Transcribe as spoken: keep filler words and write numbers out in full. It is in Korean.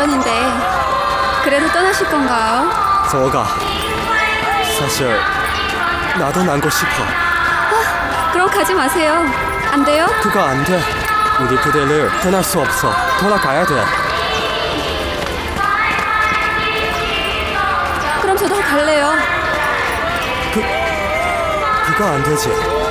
전인데 그래도 떠나실 건가요? 정호가, 사실 나도 남고 싶어. 아, 그럼 가지 마세요. 안 돼요? 그거 안 돼. 우리 부대를 떠날 수 없어. 돌아가야 돼. 그럼 저도 갈래요. 그, 그거 안 되지.